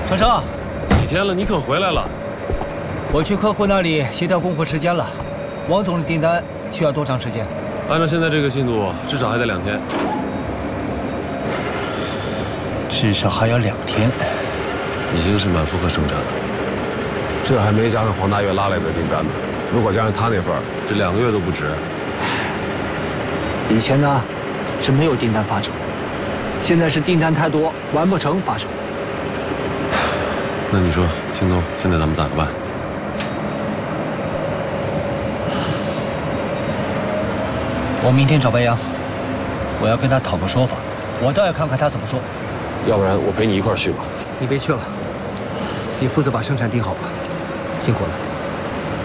长生， 几天了，你可回来了？ 我去客户那里协调供货时间了。王总的订单需要多长时间？ 按照现在这个进度，至少还得2天。 至少还要2天。 已经是满负荷生产了，这还没加上黄大岳拉来的订单呢。如果加上他那份，这2个月都不止。 以前呢，是没有订单发售，现在是订单太多，完不成发售。 那你说，京东现在咱们咋办？ 我明天找白杨，我要跟他讨个说法，我倒要看看他怎么说。 要不然我陪你一块儿去吧。 你别去了，你负责把生产盯好吧，辛苦了。